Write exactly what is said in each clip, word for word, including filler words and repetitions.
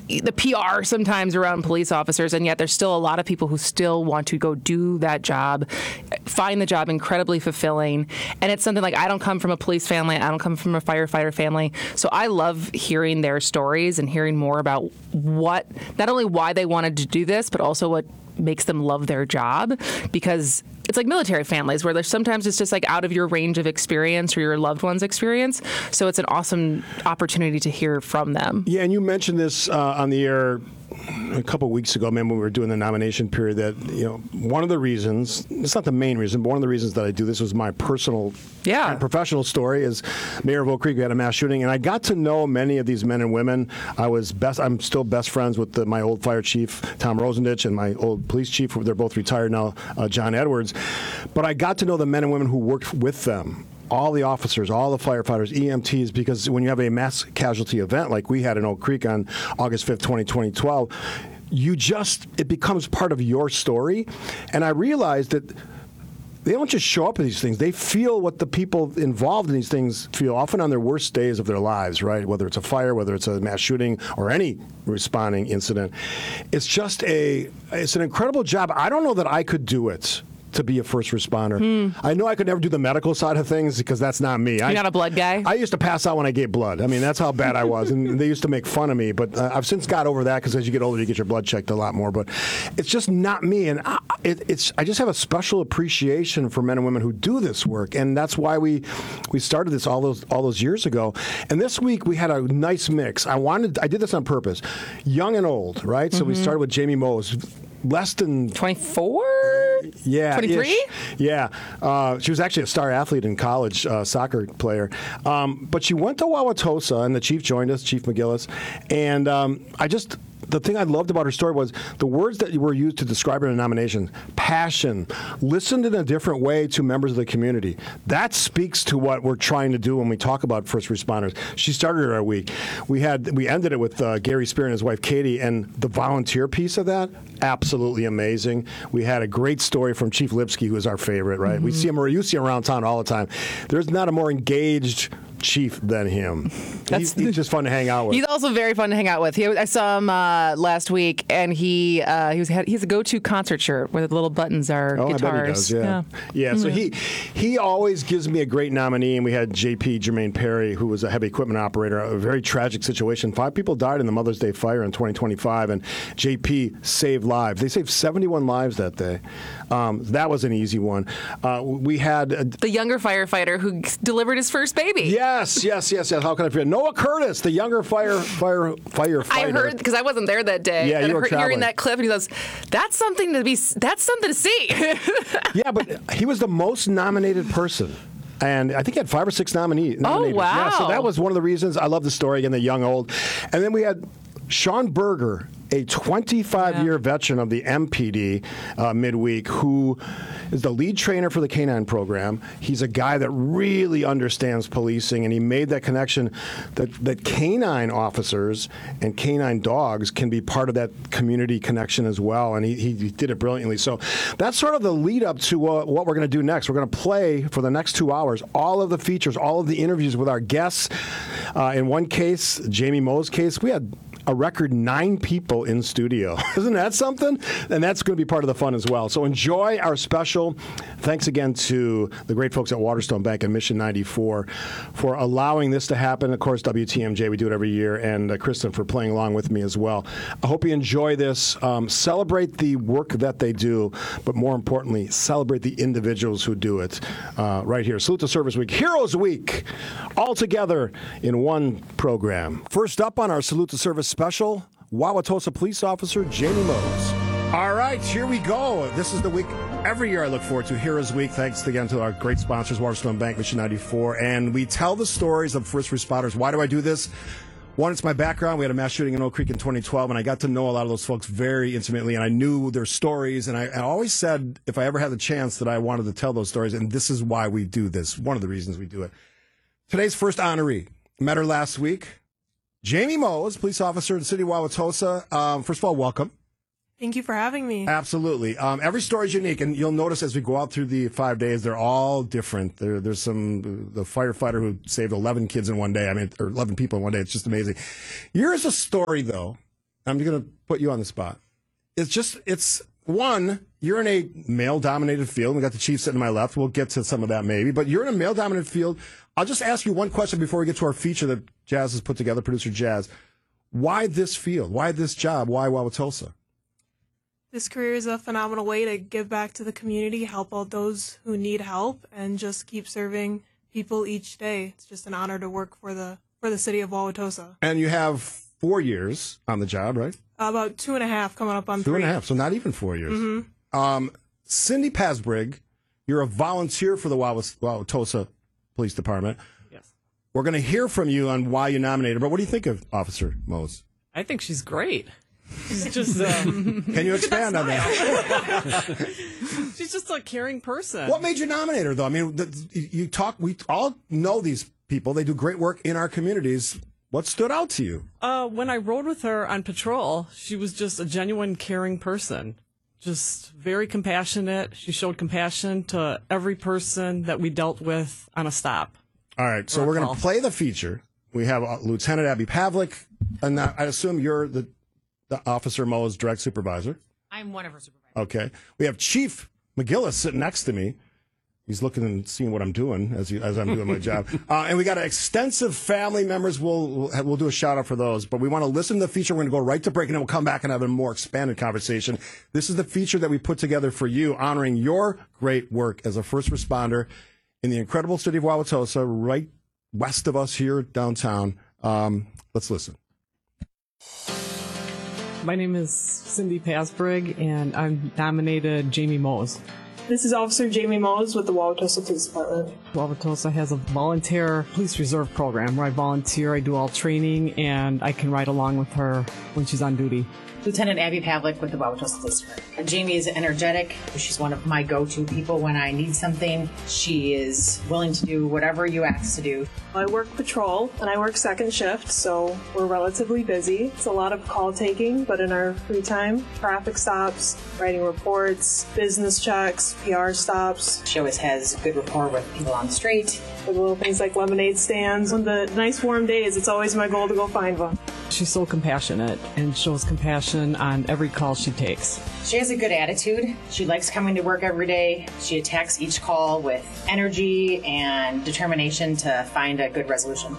the P R sometimes around police officers, and yet there's still a lot of people who still want to go do that job, find the job incredibly fulfilling. And it's something like, I don't come from a police family, I don't come from a firefighter family, so I love hearing their stories and hearing more about what, not only why they wanted to do this, but also what makes them love their job, because it's like military families where there's sometimes it's just like out of your range of experience or your loved one's experience. So it's an awesome opportunity to hear from them. Yeah, and you mentioned this uh, on the air a couple of weeks ago, man, when we were doing the nomination period, that, you know, one of the reasons, it's not the main reason, but one of the reasons that I do this was my personal yeah. and professional story is Mayor of Oak Creek. We had a mass shooting, and I got to know many of these men and women. I was best, I'm still best friends with the, my old fire chief, Tom Rosendich, and my old police chief. They're both retired now, uh, John Edwards. But I got to know the men and women who worked with them. All the officers, all the firefighters, E M Ts, because when you have a mass casualty event like we had in Oak Creek on August fifth, twenty twelve, you just, it becomes part of your story. And I realized that they don't just show up at these things. They feel what the people involved in these things feel, often on their worst days of their lives, right? Whether it's a fire, whether it's a mass shooting, or any responding incident. It's just a, it's an incredible job. I don't know that I could do it, to be a first responder. Hmm. I know I could never do the medical side of things because that's not me. You're I, not a blood guy? I used to pass out when I gave blood. I mean, that's how bad I was. And they used to make fun of me. But uh, I've since got over that because as you get older, you get your blood checked a lot more. But it's just not me. And I, it, it's I just have a special appreciation for men and women who do this work. And that's why we we started this all those all those years ago. And this week we had a nice mix. I wanted I did this on purpose. Young and old, right? Mm-hmm. So we started with Jamie Mose. Less than twenty-four? Yeah. twenty-three? Yeah. Uh, she was actually a star athlete in college, uh, soccer player. Um, but she went to Wauwatosa, and the chief joined us, Chief McGillis. And um, I just, the thing I loved about her story was the words that were used to describe her in a nomination: passion, listened in a different way to members of the community. That speaks to what we're trying to do when we talk about first responders. She started our week. We had we ended it with uh, Gary Spear and his wife Katie, and the volunteer piece of that, absolutely amazing. We had a great story from Chief Lipsky, who is our favorite, right? Mm-hmm. We see him, you see him around town all the time. There's not a more engaged chief than him. He's, he's just fun to hang out with. He's also very fun to hang out with. He, I saw him uh, last week, and he uh, he was he has a go-to concert shirt where the little buttons are oh, guitars. I bet he does, yeah. Yeah, yeah so mm-hmm. he he always gives me a great nominee, and we had J P Jermaine Perry, who was a heavy equipment operator, a very tragic situation. Five people died in the Mother's Day fire in twenty twenty-five, and J P saved lives. They saved seventy-one lives that day. Um, that was an easy one. Uh, we had... A, the younger firefighter who delivered his first baby. Yes, yes, yes, yes. How can I forget? Noah Curtis, the younger fire fire firefighter. I heard, because I wasn't there that day. Yeah, and you were I heard, traveling. hearing that clip, and he goes, that's something to be, that's something to see. Yeah, but he was the most nominated person. And I think he had five or six nominees. Oh, wow. Yeah, so that was one of the reasons. I love the story, again, the young old. And then we had Sean Berger, a twenty-five-year yeah. veteran of the M P D uh, midweek, who is the lead trainer for the K nine program. He's a guy that really understands policing, and he made that connection that, that K nine officers and K nine dogs can be part of that community connection as well, and he, he did it brilliantly. So that's sort of the lead up to uh, what we're going to do next. We're going to play for the next two hours all of the features, all of the interviews with our guests. Uh, in one case, Jamie Moe's case, we had a record nine people in studio. Isn't that something? And that's going to be part of the fun as well. So enjoy our special. Thanks again to the great folks at Waterstone Bank and Mission ninety-four for allowing this to happen. Of course, W T M J, we do it every year, and uh, Kristen for playing along with me as well. I hope you enjoy this. Um, celebrate the work that they do, but more importantly, celebrate the individuals who do it uh, right here. Salute to Service Week, Heroes Week, all together in one program. First up on our Salute to Service special, Wauwatosa police officer Jamie Mose. All right, here we go. This is the week every year I look forward to, Heroes Week. Thanks again to our great sponsors, Waterstone Bank, Mission ninety-four. And we tell the stories of first responders. Why do I do this? One, it's my background. We had a mass shooting in Oak Creek in twenty twelve, and I got to know a lot of those folks very intimately, and I knew their stories. And I, I always said, if I ever had the chance, that I wanted to tell those stories, and this is why we do this. One of the reasons we do it. Today's first honoree. Met her last week. Jamie Mose, police officer in the city of Wauwatosa. Um, first of all, welcome. Thank you for having me. Absolutely. Um, every story is unique, and you'll notice as we go out through the five days, they're all different. There, there's some, the firefighter who saved eleven kids in one day, I mean, or eleven people in one day. It's just amazing. Yours is a story, though, I'm going to put you on the spot. It's just, it's one, you're in a male-dominated field. We got the chief sitting to my left. We'll get to some of that maybe. But you're in a male-dominated field. I'll just ask you one question before we get to our feature that Jazz has put together, producer Jazz. Why this field? Why this job? Why Wauwatosa? This career is a phenomenal way to give back to the community, help out those who need help, and just keep serving people each day. It's just an honor to work for the for the city of Wauwatosa. And you have four years on the job, right? About two and a half, coming up on Two three. and a half, so not even four years. Mm-hmm. Um, Cindy Pasbrig, you're a volunteer for the Wauwatosa Police Department. Yes. We're going to hear from you on why you nominated her, but what do you think of Officer Mose? I think she's great. She's just uh, Can you expand on that? she's just a caring person. What made you nominate her, though? I mean, the, you talk. We all know these people. They do great work in our communities. What stood out to you? Uh, when I rode with her on patrol, she was just a genuine caring person. Just very compassionate. She showed compassion to every person that we dealt with on a stop. All right, so we're going to play the feature. We have uh, Lieutenant Abby Pavlik, and I assume you're the, the Officer Mo's direct supervisor. I'm one of her supervisors. Okay. We have Chief McGillis sitting next to me. He's looking and seeing what I'm doing as you, as I'm doing my job. Uh, and we got extensive family members. We'll, we'll we'll do a shout out for those. But we want to listen to the feature. We're going to go right to break, and then we'll come back and have a more expanded conversation. This is the feature that we put together for you, honoring your great work as a first responder in the incredible city of Wauwatosa, right west of us here downtown. Um, let's listen. My name is Cindy Pasbrig, and I'm nominated Jamie Mose. This is Officer Jamie Mose with the Wauwatosa Police Department. Wauwatosa has a volunteer police reserve program where I volunteer, I do all training, and I can ride along with her when she's on duty. Lieutenant Abby Pavlik with the Wauwatosa Police Department. Jamie is energetic. She's one of my go-to people when I need something. She is willing to do whatever you ask to do. I work patrol, and I work second shift, so we're relatively busy. It's a lot of call taking, but in our free time, traffic stops, writing reports, business checks, P R stops. She always has good rapport with people on the street. The little things like lemonade stands. On the nice warm days, it's always my goal to go find one. She's so compassionate and shows compassion on every call she takes. She has a good attitude. She likes coming to work every day. She attacks each call with energy and determination to find a good resolution.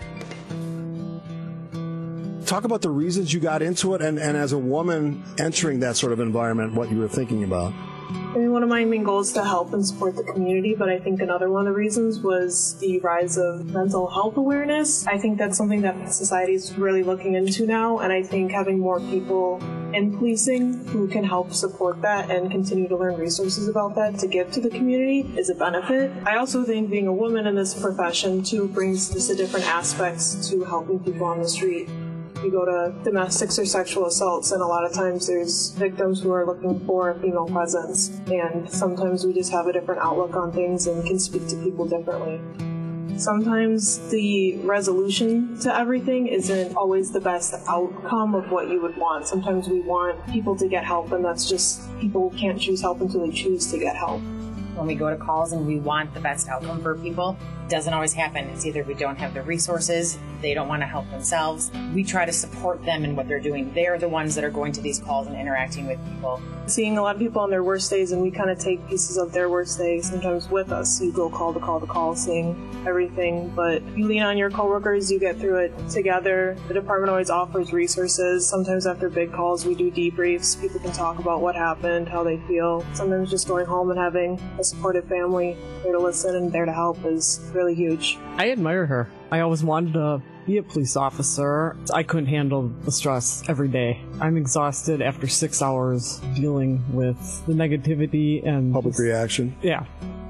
Talk about the reasons you got into it, and, and as a woman entering that sort of environment, what you were thinking about. I mean, one of my main goals is to help and support the community, but I think another one of the reasons was the rise of mental health awareness. I think that's something that society is really looking into now, and I think having more people in policing who can help support that and continue to learn resources about that to give to the community is a benefit. I also think being a woman in this profession, too, brings just a different aspects to helping people on the street. You go to domestics or sexual assaults, and a lot of times there's victims who are looking for a female presence, and sometimes we just have a different outlook on things and can speak to people differently. Sometimes the resolution to everything isn't always the best outcome of what you would want. Sometimes we want people to get help, and that's just people can't choose help until they choose to get help. When we go to calls and we want the best outcome for people, it doesn't always happen. It's either we don't have the resources, they don't want to help themselves. We try to support them in what they're doing. They're the ones that are going to these calls and interacting with people. Seeing a lot of people on their worst days, and we kind of take pieces of their worst days sometimes with us. You go call to call to call, seeing everything, but you lean on your coworkers, you get through it together. The department always offers resources. Sometimes after big calls, we do debriefs. People can talk about what happened, how they feel. Sometimes just going home and having a supportive family there to listen and there to help is really huge. I admire her. I always wanted to be a police officer. I couldn't handle the stress every day. I'm exhausted after six hours dealing with the negativity and Public just, reaction. Yeah.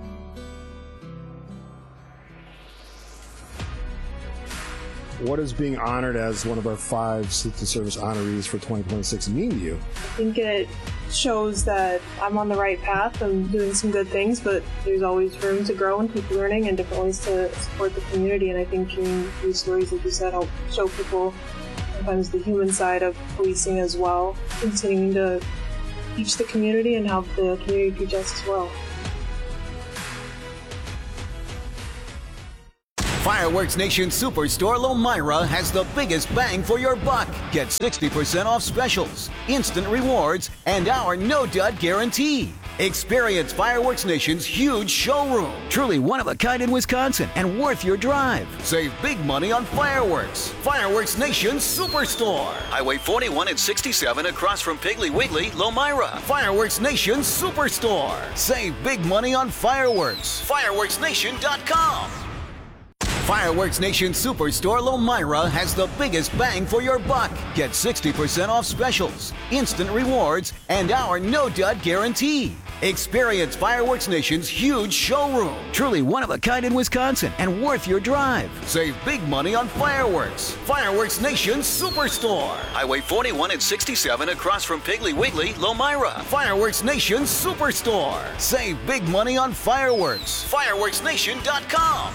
What does being honored as one of our five Salute to Service honorees for twenty twenty-six mean to you? I think it shows that I'm on the right path. I'm doing some good things, but there's always room to grow and keep learning and different ways to support the community. And I think hearing these stories, like you said, help show people sometimes the human side of policing as well, continuing to teach the community and help the community teach us as well. Fireworks Nation Superstore Lomira has the biggest bang for your buck. Get sixty percent off specials, instant rewards, and our no-dud guarantee. Experience Fireworks Nation's huge showroom. Truly one of a kind in Wisconsin and worth your drive. Save big money on fireworks. Fireworks Nation Superstore. Highway forty-one and sixty-seven across from Piggly Wiggly, Lomira. Fireworks Nation Superstore. Save big money on fireworks. fireworks nation dot com. Fireworks Nation Superstore Lomira has the biggest bang for your buck. Get sixty percent off specials, instant rewards, and our no-dud guarantee. Experience Fireworks Nation's huge showroom. Truly one of a kind in Wisconsin and worth your drive. Save big money on fireworks. Fireworks Nation Superstore. Highway forty-one and sixty-seven across from Piggly Wiggly, Lomira. Fireworks Nation Superstore. Save big money on fireworks. fireworks nation dot com.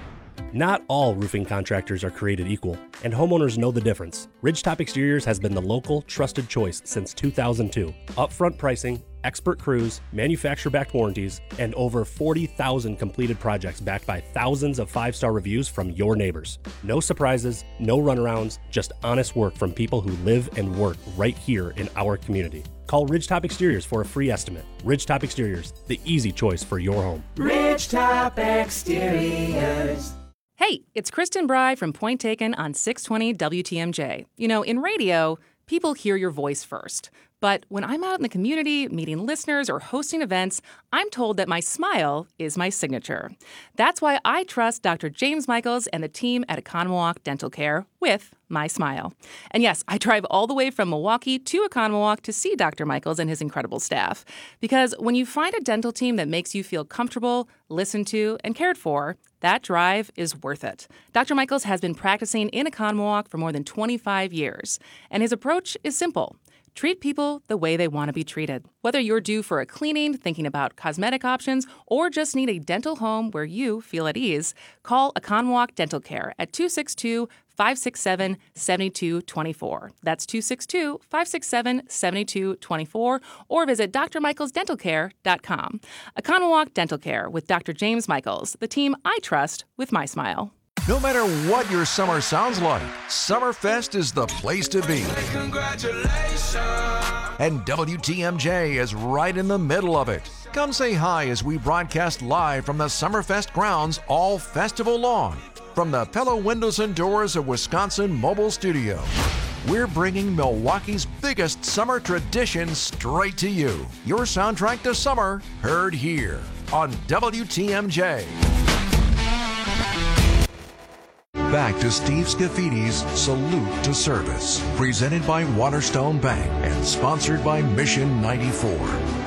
Not all roofing contractors are created equal, and homeowners know the difference. Ridgetop Exteriors has been the local, trusted choice since two thousand two. Upfront pricing, expert crews, manufacturer-backed warranties, and over forty thousand completed projects backed by thousands of five-star reviews from your neighbors. No surprises, no runarounds, just honest work from people who live and work right here in our community. Call Ridgetop Exteriors for a free estimate. Ridgetop Exteriors, the easy choice for your home. Ridgetop Exteriors. Hey, it's Kristen Bry from Point Taken on six twenty W T M J. You know, in radio, people hear your voice first. But when I'm out in the community, meeting listeners or hosting events, I'm told that my smile is my signature. That's why I trust Doctor James Michaels and the team at Economawalk Dental Care with my smile. And yes, I drive all the way from Milwaukee to Economawalk to see Doctor Michaels and his incredible staff. Because when you find a dental team that makes you feel comfortable, listened to, and cared for, that drive is worth it. Doctor Michaels has been practicing in Economawalk for more than twenty-five years, and his approach is simple. Treat people the way they want to be treated. Whether you're due for a cleaning, thinking about cosmetic options, or just need a dental home where you feel at ease, call Economawalk Dental Care at two six two, five six seven, seven two two four. That's two six two, five six seven, seven two two four, or visit d r michaels dental care dot com. Economawalk Dental Care with Doctor James Michaels, the team I trust with my smile. No matter what your summer sounds like, Summerfest is the place to be. Congratulations. And W T M J is right in the middle of it. Come say hi as we broadcast live from the Summerfest grounds all festival long. From the Pella Windows and Doors of Wisconsin Mobile Studio, we're bringing Milwaukee's biggest summer tradition straight to you. Your soundtrack to summer, heard here on W T M J. Back to Steve Scaffidi's Salute to Service, presented by Waterstone Bank and sponsored by Mission ninety-four.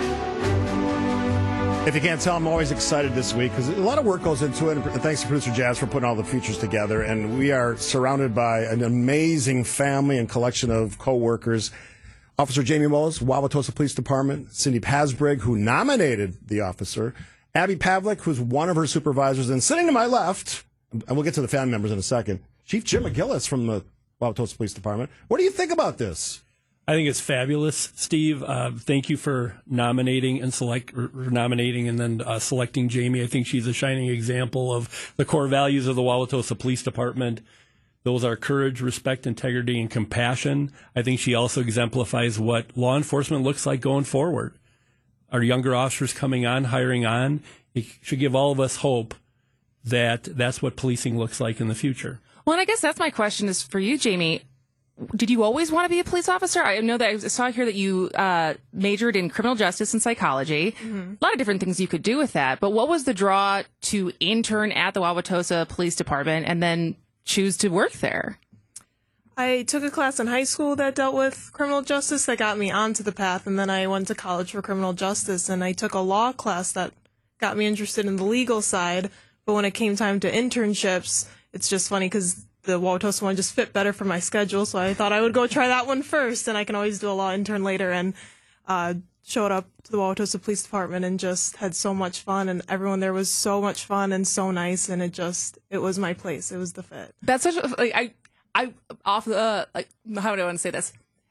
If you can't tell, I'm always excited this week because a lot of work goes into it. And thanks to producer Jazz for putting all the features together. And we are surrounded by an amazing family and collection of co-workers. Officer Jamie Mullis, Wauwatosa Police Department, Cindy Pasbrig, who nominated the officer, Abby Pavlik, who's one of her supervisors, and sitting to my left, and we'll get to the family members in a second, Chief Jim McGillis from the Wauwatosa Police Department. What do you think about this? I think it's fabulous, Steve. Uh, thank you for nominating and select, or nominating and then uh, selecting Jamie. I think she's a shining example of the core values of the Wauwatosa Police Department. Those are courage, respect, integrity, and compassion. I think she also exemplifies what law enforcement looks like going forward. Our younger officers coming on, hiring on, it should give all of us hope that that's what policing looks like in the future. Well, and I guess that's my question is for you, Jamie. Did you always want to be a police officer? I know that I saw here that you uh, majored in criminal justice and psychology. Mm-hmm. A lot of different things you could do with that. But what was the draw to intern at the Wauwatosa Police Department and then choose to work there? I took a class in high school that dealt with criminal justice that got me onto the path, and then I went to college for criminal justice, and I took a law class that got me interested in the legal side. But when it came time to internships, it's just funny because the Wauwatosa one just fit better for my schedule, so I thought I would go try that one first, and I can always do a law intern later, and uh, showed up to the Wauwatosa Police Department and just had so much fun, and everyone there was so much fun and so nice, and it just, it was my place. It was the fit. That's such a, like, I, I, off the, uh, like, how do I want to say this?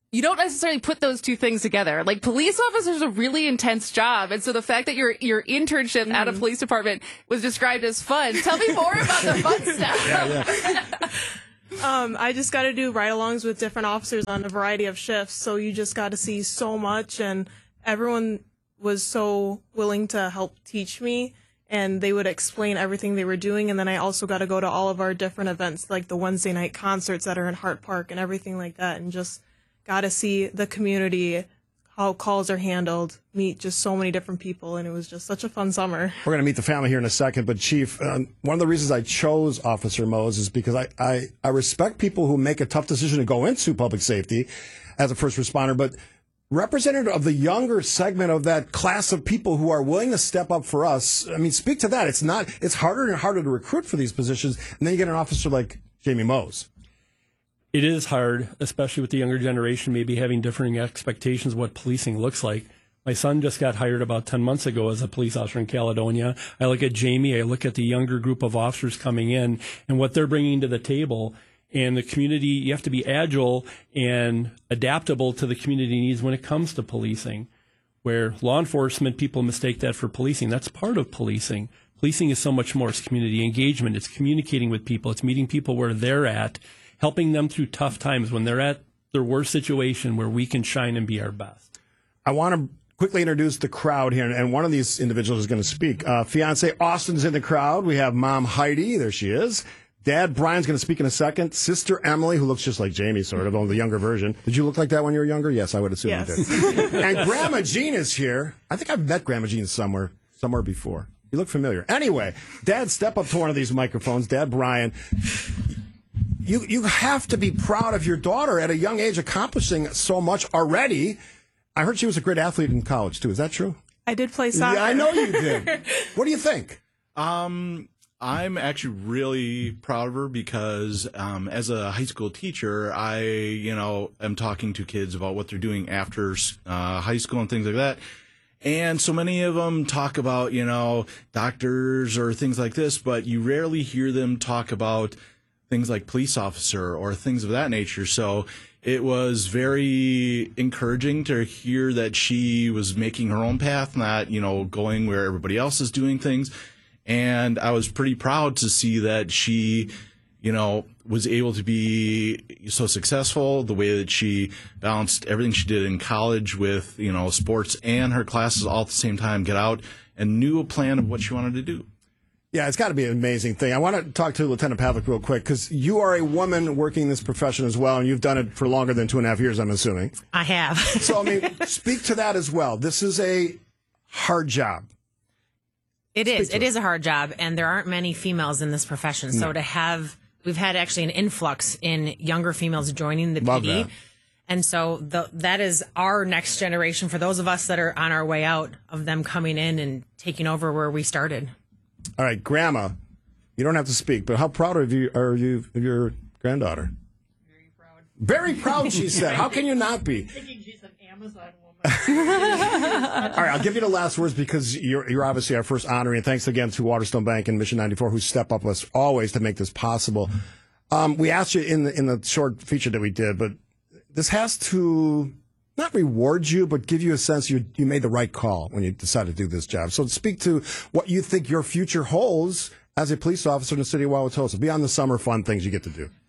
you don't necessarily put those two things together. Like, police officers is a really intense job, and so the fact that your your internship mm. at a police department was described as fun. Tell me more about the fun stuff. Yeah, yeah. um, I just got to do ride-alongs with different officers on a variety of shifts, so you just got to see so much, and everyone was so willing to help teach me, and they would explain everything they were doing, and then I also got to go to all of our different events, like the Wednesday night concerts that are in Hart Park and everything like that, and just got to see the community, how calls are handled, meet just so many different people, and it was just such a fun summer. We're going to meet the family here in a second, but Chief, um, one of the reasons I chose Officer Mose is because I, I, I respect people who make a tough decision to go into public safety as a first responder, but representative of the younger segment of that class of people who are willing to step up for us, I mean, speak to that. It's not, it's harder and harder to recruit for these positions, and then you get an officer like Jamie Mose. It is hard, especially with the younger generation, maybe having differing expectations of what policing looks like. My son just got hired about ten months ago as a police officer in Caledonia. I look at Jamie, I look at the younger group of officers coming in and what they're bringing to the table. And the community, you have to be agile and adaptable to the community needs when it comes to policing. Where law enforcement, people mistake that for policing. That's part of policing. Policing is so much more. It's community engagement. It's communicating with people. It's meeting people where they're at, helping them through tough times when they're at their worst situation where we can shine and be our best. I want to quickly introduce the crowd here, and one of these individuals is going to speak. Uh, fiance Austin's in the crowd. We have Mom Heidi. There she is. Dad Brian's going to speak in a second. Sister Emily, who looks just like Jamie, sort of, only the younger version. Did you look like that when you were younger? Yes, I would assume yes. you did. And Grandma Jean is here. I think I've met Grandma Jean somewhere, somewhere before. You look familiar. Anyway, Dad, step up to one of these microphones. Dad Brian. You you have to be proud of your daughter at a young age accomplishing so much already. I heard she was a great athlete in college, too. Is that true? I did play soccer. Yeah, I know you did. What do you think? Um, I'm actually really proud of her because um, as a high school teacher, I, you know, am talking to kids about what they're doing after uh, high school and things like that. And so many of them talk about, you know, doctors or things like this, but you rarely hear them talk about things like police officer or things of that nature. So it was very encouraging to hear that she was making her own path, not, you know, going where everybody else is doing things. And I was pretty proud to see that she, you know, was able to be so successful, the way that she balanced everything she did in college with, you know, sports and her classes all at the same time, get out and knew a plan of what she wanted to do. Yeah, it's got to be an amazing thing. I want to talk to Lieutenant Pavlik real quick because you are a woman working this profession as well, and you've done it for longer than two and a half years, I'm assuming. I have. So, I mean, speak to that as well. This is a hard job. It Speak is. It, it is a hard job, and there aren't many females in this profession. So no. to have, we've had actually an influx in younger females joining the Love P D. that. And so the, that is our next generation for those of us that are on our way out, of them coming in and taking over where we started. All right, Grandma, you don't have to speak, but how proud of you are you of your granddaughter? Very proud. Very proud, she said. How can you not be? Thinking she's an Amazon woman. All right, I'll give you the last words because you're, you're obviously our first honoree, and thanks again to Waterstone Bank and Mission ninety-four who step up as always to make this possible. Um, we asked you in the, in the short feature that we did, but this has to not reward you, but give you a sense you you made the right call when you decided to do this job. So speak to what you think your future holds as a police officer in the city of Wauwatosa, beyond the summer fun things you get to do.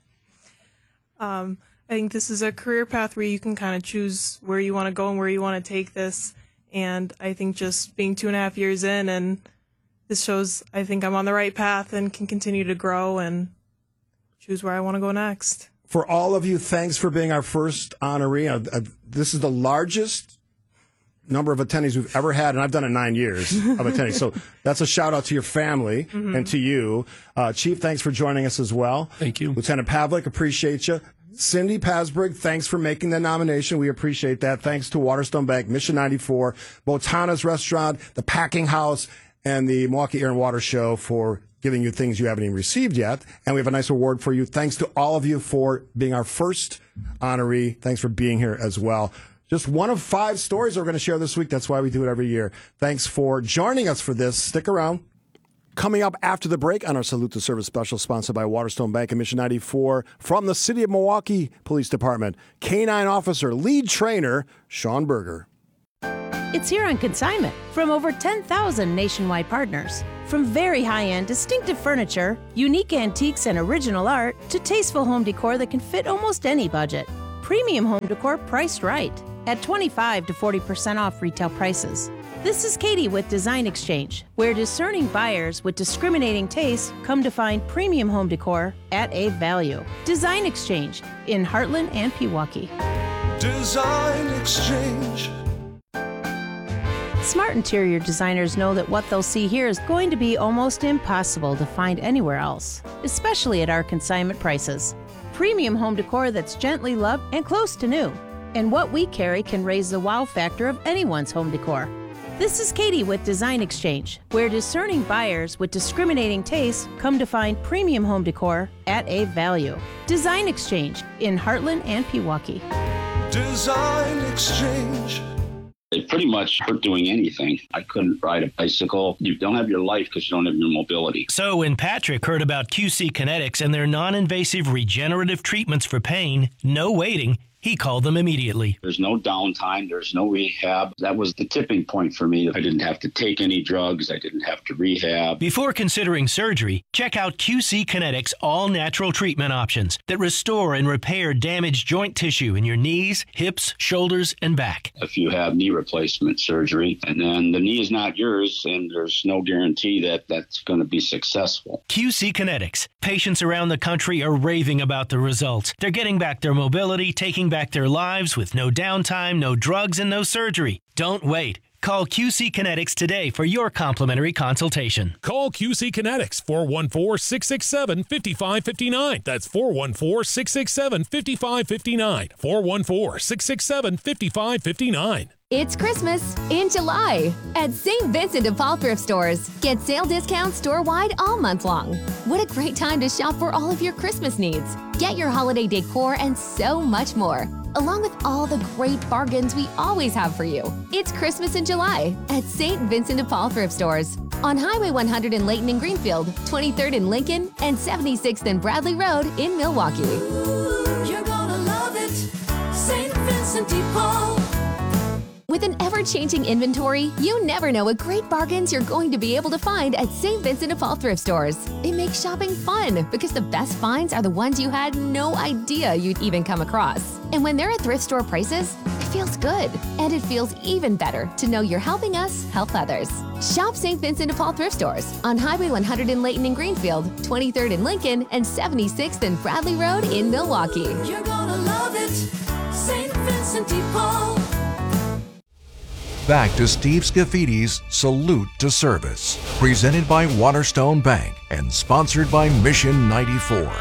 Um, I think this is a career path where you can kind of choose where you want to go and where you want to take this. And I think just being two and a half years in, and this shows I think I'm on the right path and can continue to grow and choose where I want to go next. For all of you, thanks for being our first honoree. Uh, uh, this is the largest number of attendees we've ever had, and I've done it nine years of attendees. So that's a shout out to your family mm-hmm. and to you. Uh, Chief, thanks for joining us as well. Thank you. Lieutenant Pavlik, appreciate you. Cindy Pasbrig, thanks for making the nomination. We appreciate that. Thanks to Waterstone Bank, Mission ninety-four, Botana's Restaurant, the Packing House, and the Milwaukee Air and Water Show for giving you things you haven't even received yet. And we have a nice award for you. Thanks to all of you for being our first honoree. Thanks for being here as well. Just one of five stories we're going to share this week. That's why we do it every year. Thanks for joining us for this. Stick around. coming up after the break on our Salute to Service special, sponsored by Waterstone Bank and Mission ninety-four. From the City of Milwaukee Police Department, K nine Officer, Lead Trainer, Sean Berger. It's here on consignment from over ten thousand nationwide partners. From very high-end, distinctive furniture, unique antiques and original art, to tasteful home decor that can fit almost any budget. Premium home decor priced right at twenty-five to forty percent off retail prices. This is Katie with Design Exchange, where discerning buyers with discriminating tastes come to find premium home decor at a value. Design Exchange in Heartland and Pewaukee. Design Exchange. Smart interior designers know that what they'll see here is going to be almost impossible to find anywhere else, especially at our consignment prices. Premium home decor that's gently loved and close to new. And what we carry can raise the wow factor of anyone's home decor. This is Katie with Design Exchange, where discerning buyers with discriminating tastes come to find premium home decor at a value. Design Exchange in Heartland and Pewaukee. Design Exchange. It pretty much hurt doing anything. I couldn't ride a bicycle. You don't have your life because you don't have your mobility. So when Patrick heard about Q C Kinetics and their non-invasive regenerative treatments for pain, no waiting, he called them immediately. There's no downtime. There's no rehab. That was the tipping point for me. I didn't have to take any drugs. I didn't have to rehab. Before considering surgery, check out Q C Kinetics all-natural treatment options that restore and repair damaged joint tissue in your knees, hips, shoulders, and back. If you have knee replacement surgery, and then the knee is not yours, and there's no guarantee that that's going to be successful. Q C Kinetics. Patients around the country are raving about the results. They're getting back their mobility, taking back their lives with no downtime, no drugs, and no surgery. Don't wait. Call Q C Kinetics today for your complimentary consultation. Call Q C Kinetics, four one four, six six seven, five five five nine. That's four one four, six six seven, five five five nine. four one four, six six seven, five five five nine. It's Christmas in July at Saint Vincent de Paul Thrift Stores. Get sale discounts store-wide all month long. What a great time to shop for all of your Christmas needs. Get your holiday decor and so much more, along with all the great bargains we always have for you. It's Christmas in July at Saint Vincent de Paul Thrift Stores on Highway one hundred in Layton and Greenfield, twenty-third in Lincoln, and seventy-sixth and Bradley Road in Milwaukee. Ooh, you're gonna love it. Saint Vincent de Paul. With an ever-changing inventory, you never know what great bargains you're going to be able to find at Saint Vincent de Paul Thrift Stores. It makes shopping fun because the best finds are the ones you had no idea you'd even come across. And when they're at thrift store prices, it feels good. And it feels even better to know you're helping us help others. Shop Saint Vincent de Paul Thrift Stores on Highway one hundred in Layton and Greenfield, twenty-third in Lincoln, and seventy-sixth and Bradley Road in Milwaukee. You're gonna love it. Saint Vincent de Paul. Back to Steve Scaffidi's Salute to Service, presented by Waterstone Bank and sponsored by Mission ninety-four.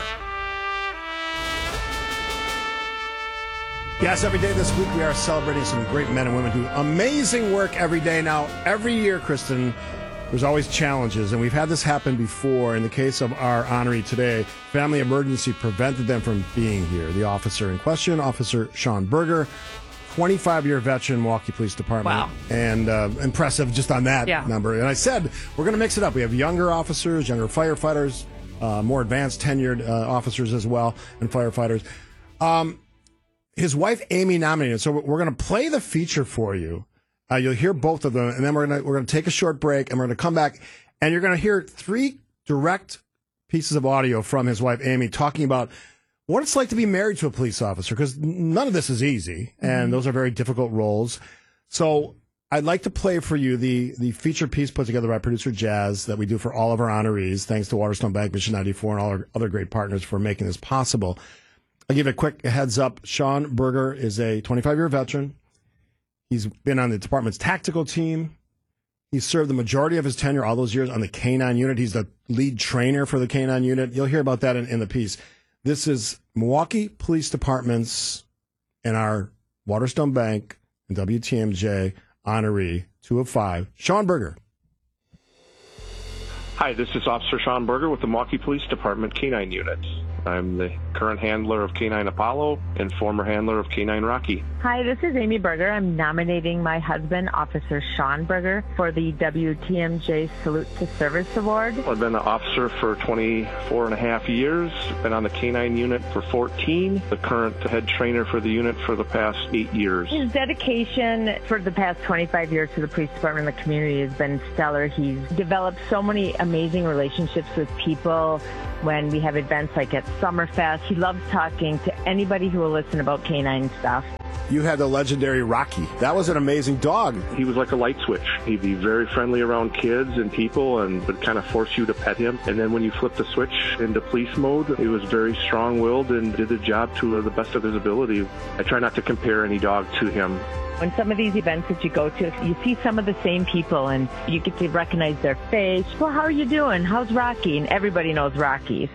Yes, every day this week we are celebrating some great men and women who do amazing work every day. Now, every year, Kristen, there's always challenges, and we've had this happen before. In the case of our honoree today, family emergency prevented them from being here. The officer in question, Officer Sean Berger, twenty-five-year veteran, Milwaukee Police Department. Wow. And uh, impressive just on that Yeah. number. And I said, we're going to mix it up. We have younger officers, younger firefighters, uh, more advanced tenured uh, officers as well, and firefighters. Um, his wife, Amy, nominated. So we're going to play the feature for you. Uh, you'll hear both of them, and then we're going to we're going to take a short break, and we're going to come back, and you're going to hear three direct pieces of audio from his wife, Amy, talking about what it's like to be married to a police officer, because none of this is easy, and mm-hmm. those are very difficult roles. So I'd like to play for you the the feature piece put together by producer Jazz that we do for all of our honorees, thanks to Waterstone Bank, Mission ninety-four, and all our other great partners for making this possible. I'll give you a quick heads up. Sean Berger is a twenty-five-year veteran. He's been on the department's tactical team. He's served the majority of his tenure, all those years, on the K nine unit. He's the lead trainer for the K nine unit. You'll hear about that in, in the piece. This is Milwaukee Police Department's and our Waterstone Bank and W T M J honoree, two of five, Sean Berger. Hi, this is Officer Sean Berger with the Milwaukee Police Department K nine Unit. I'm the current handler of Canine Apollo and former handler of Canine Rocky. Hi, this is Amy Berger. I'm nominating my husband, Officer Sean Berger, for the W T M J Salute to Service Award. I've been an officer for twenty-four and a half years, been on the Canine unit for fourteen, the current head trainer for the unit for the past eight years. His dedication for the past twenty-five years to the police department and the community has been stellar. He's developed so many amazing relationships with people when we have events like at Summerfest. He loves talking to anybody who will listen about canine stuff. You had the legendary Rocky. That was an amazing dog. He was like a light switch. He'd be very friendly around kids and people and would kind of force you to pet him. And then when you flipped the switch into police mode, he was very strong-willed and did the job to the best of his ability. I try not to compare any dog to him. When some of these events that you go to, you see some of the same people and you get to recognize their face. Well, how are you doing? How's Rocky? And everybody knows Rocky.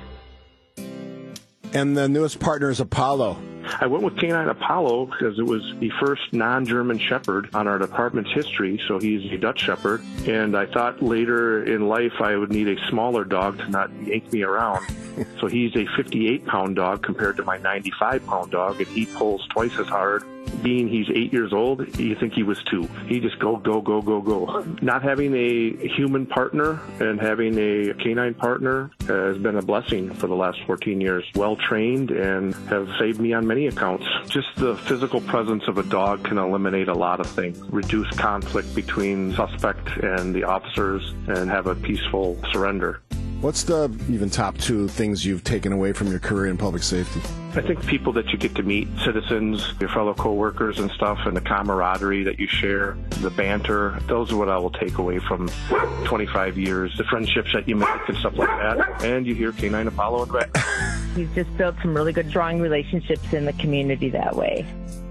And the newest partner is Apollo. I went with Canine Apollo because it was the first non-German Shepherd on our department's history, so he's a Dutch Shepherd. And I thought later in life I would need a smaller dog to not yank me around. So he's a fifty-eight pound dog compared to my ninety-five pound dog, and he pulls twice as hard. Being he's eight years old, you think he was two. He just go, go, go, go, go. Not having a human partner and having a canine partner has been a blessing for the last fourteen years. Well trained and have saved me on many accounts. Just the physical presence of a dog can eliminate a lot of things. Reduce conflict between suspect and the officers and have a peaceful surrender. What's the even top two things you've taken away from your career in public safety? I think people that you get to meet, citizens, your fellow coworkers and stuff, and the camaraderie that you share, the banter, those are what I will take away from twenty-five years, the friendships that you make and stuff like that. And you hear Canine Apollo and Rat. He's just built some really good, strong relationships in the community that way.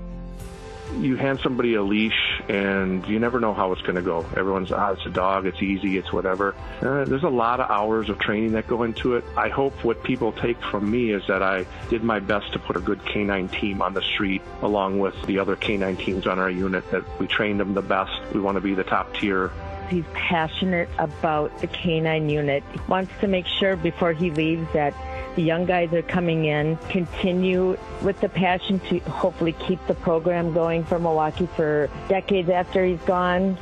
You hand somebody a leash, and you never know how it's going to go. Everyone's, ah, it's a dog, it's easy, it's whatever. Uh, there's a lot of hours of training that go into it. I hope what people take from me is that I did my best to put a good canine team on the street, along with the other canine teams on our unit, that we trained them the best. We want to be the top tier. He's passionate about the canine unit. He wants to make sure before he leaves that the young guys that are coming in continue with the passion to hopefully keep the program going for Milwaukee for decades after he's gone.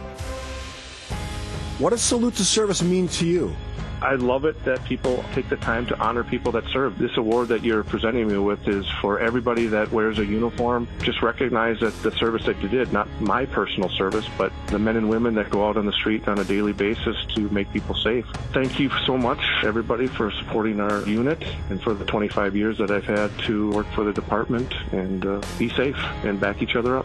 What does Salute to Service mean to you? I love it that people take the time to honor people that serve. This award that you're presenting me with is for everybody that wears a uniform. Just recognize that the service that you did, not my personal service, but the men and women that go out on the street on a daily basis to make people safe. Thank you so much, everybody, for supporting our unit and for the twenty-five years that I've had to work for the department. And uh, be safe and back each other up.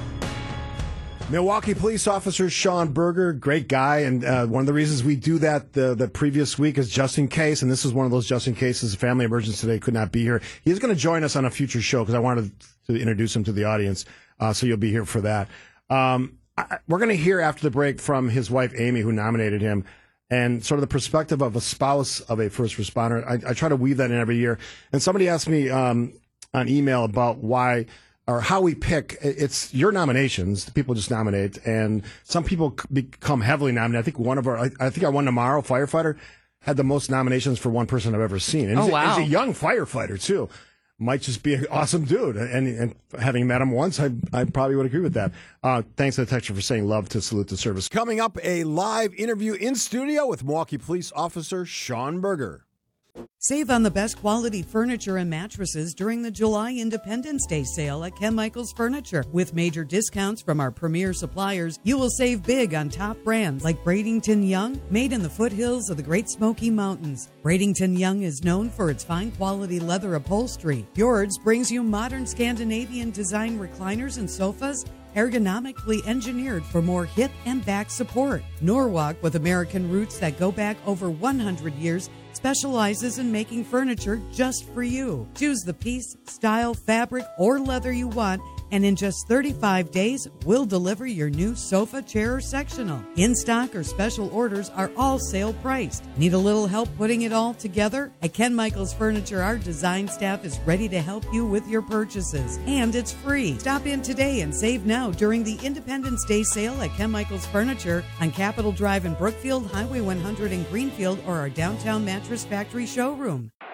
Milwaukee police officer Sean Berger, great guy, and uh, one of the reasons we do that the, the previous week is just in case, and this is one of those just in cases. A family emergency today, could not be here. He's going to join us on a future show because I wanted to introduce him to the audience, uh, so you'll be here for that. Um, I, we're going to hear after the break from his wife, Amy, who nominated him, and sort of the perspective of a spouse of a first responder. I, I try to weave that in every year, and somebody asked me um, on email about why or how we pick. It's your nominations. People just nominate, and some people become heavily nominated. I think one of our, I, I think our one tomorrow, firefighter, had the most nominations for one person I've ever seen. And oh, he's, wow. a, he's a young firefighter, too. Might just be an awesome dude. And, and having met him once, I, I probably would agree with that. Uh, thanks to the texter for saying love to Salute to Service. Coming up, a live interview in studio with Milwaukee Police Officer Sean Berger. Save on the best quality furniture and mattresses during the July Independence Day sale at Ken Michaels Furniture. With major discounts from our premier suppliers, you will save big on top brands like Bradington Young, made in the foothills of the Great Smoky Mountains. Bradington Young is known for its fine quality leather upholstery. Fjords brings you modern Scandinavian design recliners and sofas, ergonomically engineered for more hip and back support. Norwalk, with American roots that go back over one hundred years, specializes in making furniture just for you. Choose the piece, style, fabric, or leather you want, and in just thirty-five days, we'll deliver your new sofa, chair, or sectional. In-stock or special orders are all sale priced. Need a little help putting it all together? At Ken Michaels Furniture, our design staff is ready to help you with your purchases, and it's free. Stop in today and save now during the Independence Day sale at Ken Michaels Furniture on Capitol Drive in Brookfield, Highway one hundred in Greenfield, or our downtown Mattress Factory showroom.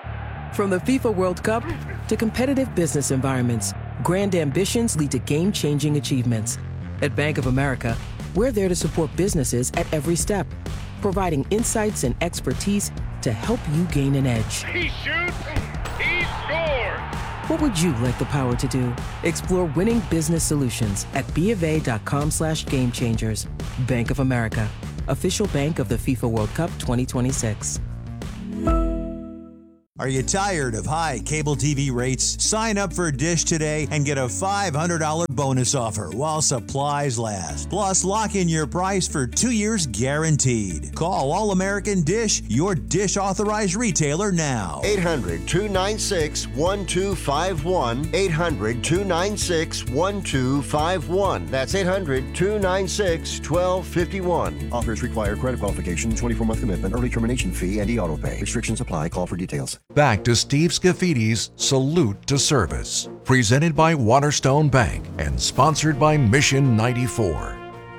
From the FIFA World Cup to competitive business environments, grand ambitions lead to game-changing achievements. At Bank of America, we're there to support businesses at every step, providing insights and expertise to help you gain an edge. He shoots, he scores! What would you like the power to do? Explore winning business solutions at BofA.com slash game changers. Bank of America, official bank of the FIFA World Cup twenty twenty-six. Are you tired of high cable T V rates? Sign up for Dish today and get a five hundred dollars bonus offer while supplies last. Plus, lock in your price for two years guaranteed. Call All American Dish, your Dish authorized retailer now. eight hundred, two nine six, one two five one. eight hundred, two nine six, one two five one. That's eight hundred, two nine six, one two five one. Offers require credit qualification, twenty-four month commitment, early termination fee, and e-auto pay. Restrictions apply. Call for details. Back to Steve Scaffidi's Salute to Service, presented by Waterstone Bank and sponsored by Mission ninety-four.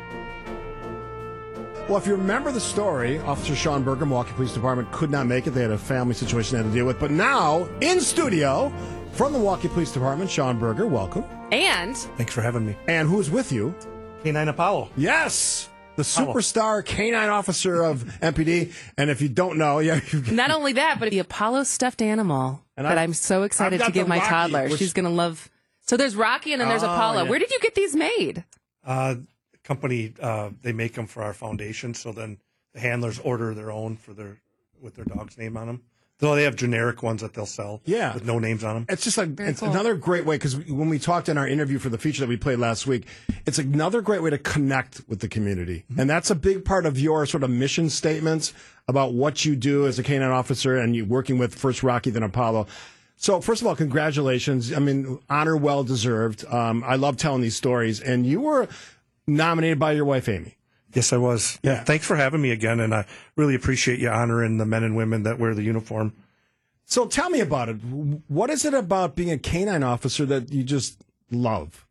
Well, if you remember the story, Officer Sean Berger, Milwaukee Police Department, could not make it. They had a family situation they had to deal with. But now, in studio, from the Milwaukee Police Department, Sean Berger, welcome. And thanks for having me. And who's with you? K nine Apollo. Yes! The superstar canine officer of M P D. And if you don't know, yeah, you've not only that, but the Apollo stuffed animal and that I, I'm so excited to give my Rocky, toddler. which, She's going to love. So there's Rocky and then there's oh, Apollo. Yeah. Where did you get these made? Uh, company, uh, they make them for our foundation. So then the handlers order their own for their with their dog's name on them. So they have generic ones that they'll sell yeah. with no names on them. It's just like Very it's cool. another great way, because when we talked in our interview for the feature that we played last week, it's another great way to connect with the community. Mm-hmm. And that's a big part of your sort of mission statements about what you do as a canine officer and you working with first Rocky, then Apollo. So first of all, congratulations. I mean, honor well deserved. Um, I love telling these stories. And you were nominated by your wife, Amy. Yes, I was. Yeah. Thanks for having me again, and I really appreciate you honoring the men and women that wear the uniform. So tell me about it. What is it about being a canine officer that you just love?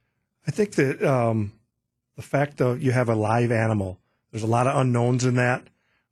I think that um, the fact that you have a live animal, there's a lot of unknowns in that,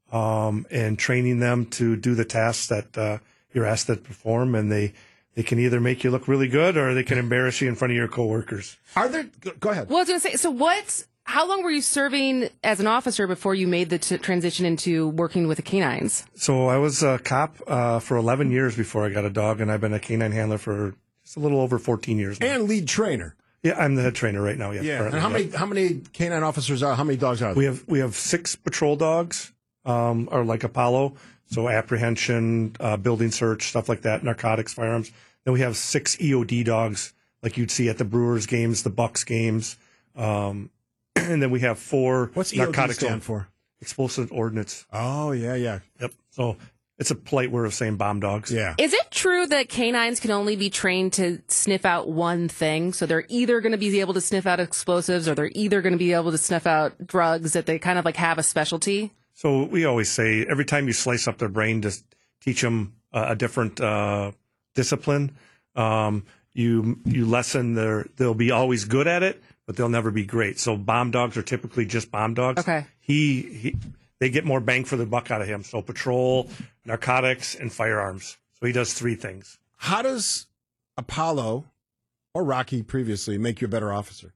um, and training them to do the tasks that uh, you're asked to perform, and they, they can either make you look really good or they can embarrass you in front of your coworkers. Are there? Go ahead. Well, I was going to say, so what? How long were you serving as an officer before you made the t- transition into working with the canines? So I was a cop uh, for eleven years before I got a dog, and I've been a canine handler for just a little over fourteen years now. And lead trainer. Yeah, I'm the head trainer right now. Yes, yeah. currently, And how yeah. many how many canine officers are? How many dogs are there? We have we have six patrol dogs, um, or like Apollo, so apprehension, uh, building search, stuff like that, narcotics, firearms. Then we have six E O D dogs, like you'd see at the Brewers games, the Bucks games. Um, And then we have four. What's E O D narcotics stand for? Explosive ordnance. Oh, yeah, yeah. Yep. So it's a polite word of saying bomb dogs. Yeah. Is it true that canines can only be trained to sniff out one thing? So they're either going to be able to sniff out explosives or they're either going to be able to sniff out drugs, that they kind of like have a specialty? So we always say every time you slice up their brain to teach them uh, a different uh, discipline, um, you you lessen their, they'll be always good at it, but they'll never be great. So bomb dogs are typically just bomb dogs. Okay. He, he they get more bang for the buck out of him. So patrol, narcotics, and firearms. So he does three things. How does Apollo or Rocky previously make you a better officer?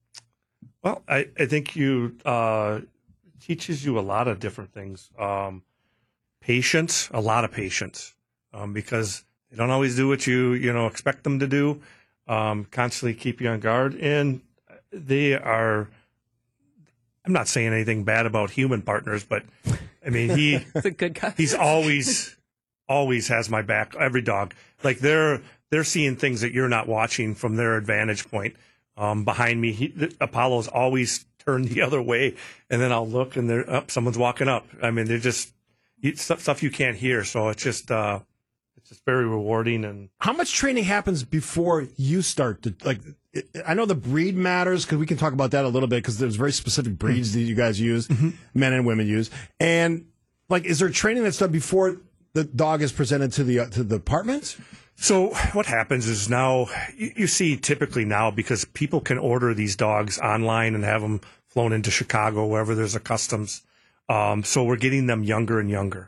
Well, I, I think you uh, teaches you a lot of different things. Um, patience, a lot of patience, um, because they don't always do what you you know expect them to do. Um, constantly keep you on guard, and they are. I'm not saying anything bad about human partners, but I mean he. He's a good guy. He's always, always has my back. Every dog, like they're they're seeing things that you're not watching from their advantage point. Um, behind me, he, Apollo's always turned the other way, and then I'll look, and they're up. Someone's walking up. I mean, they're just stuff, stuff you can't hear. So it's just, uh, it's just very rewarding. And how much training happens before you start to like? I know the breed matters because we can talk about that a little bit because there's very specific breeds that you guys use, mm-hmm. men and women use, and like, is there training that's done before the dog is presented to the uh, to the department? So what happens is now you, you see typically now because people can order these dogs online and have them flown into Chicago, wherever there's a customs. Um, so we're getting them younger and younger.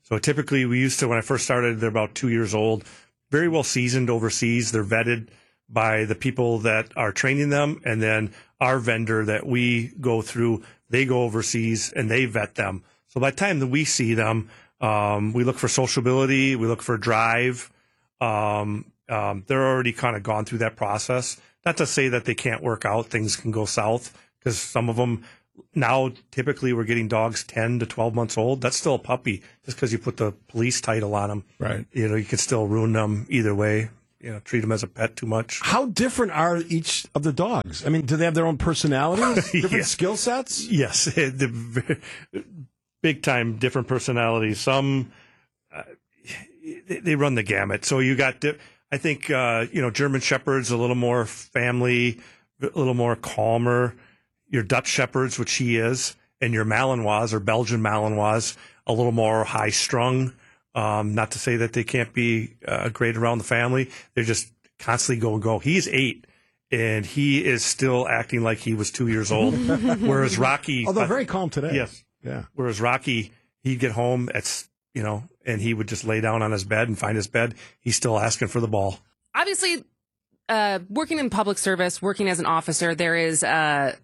So typically we used to, when I first started, they're about two years old, very well seasoned overseas. They're vetted by the people that are training them. And then our vendor that we go through, they go overseas and they vet them. So by the time that we see them, um, we look for sociability, we look for drive. Um, um, they're already kind of gone through that process. Not to say that they can't work out, things can go south, because some of them now, typically we're getting dogs ten to twelve months old. That's still a puppy. Just because you put the police title on them, right? You know, you could still ruin them either way. You know, treat them as a pet too much. How different are each of the dogs? I mean, do they have their own personalities, different Yeah. skill sets? Yes, the big time different personalities. Some uh, they, they run the gamut. So you got, di- I think, uh, you know, German Shepherd's a little more family, a little more calmer. Your Dutch Shepherds, which he is, and your Malinois or Belgian Malinois, a little more high strung. Um, not to say that they can't be uh, great around the family. They're just constantly go and go. He's eight, and he is still acting like he was two years old. Whereas Rocky, Although very calm today. Yes, yeah. Whereas Rocky, he'd get home at you know, and he would just lay down on his bed and find his bed. He's still asking for the ball. Obviously, uh, working in public service, working as an officer, there is uh,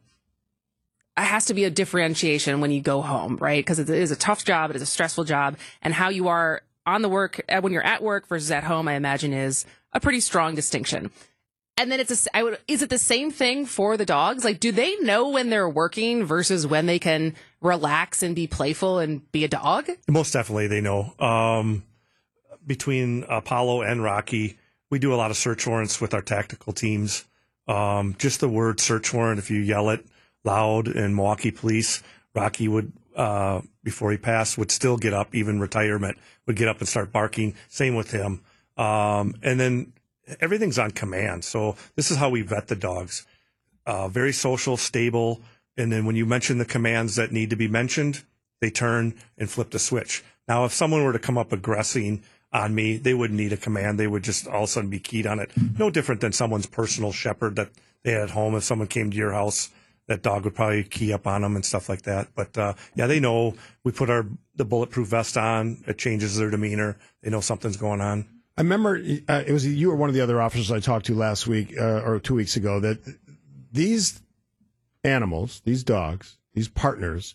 it has to be a differentiation when you go home, right? Because it is a tough job, it is a stressful job, and how you are on the work when you're at work versus at home, I imagine, is a pretty strong distinction. And then it's a, I would, is it the same thing for the dogs? Like, do they know when they're working versus when they can relax and be playful and be a dog? Most definitely, they know. Um, between Apollo and Rocky, we do a lot of search warrants with our tactical teams. Um, just the word search warrant, if you yell it loud in Milwaukee Police, Rocky would, uh, before he passed, would still get up, even retirement, would get up and start barking. Same with him. Um, and then everything's on command. So this is how we vet the dogs. Uh, very social, stable. And then when you mention the commands that need to be mentioned, they turn and flip the switch. Now, if someone were to come up aggressing on me, they wouldn't need a command. They would just all of a sudden be keyed on it. No different than someone's personal shepherd that they had at home. If someone came to your house, that dog would probably key up on them and stuff like that. But uh, yeah, they know. We put our the bulletproof vest on. It changes their demeanor. They know something's going on. I remember uh, it was you or one of the other officers I talked to last week uh, or two weeks ago that these animals, these dogs, these partners